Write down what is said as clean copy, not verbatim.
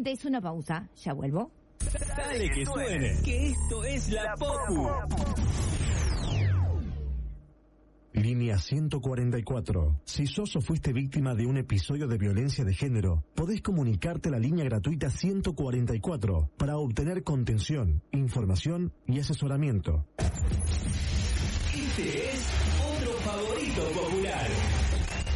antes una pausa, ya vuelvo. Dale que suene, que esto es La Popu. Línea 144. Si sos o fuiste víctima de un episodio de violencia de género, podés comunicarte a la línea gratuita 144 para obtener contención, información y asesoramiento. Este es otro favorito popular.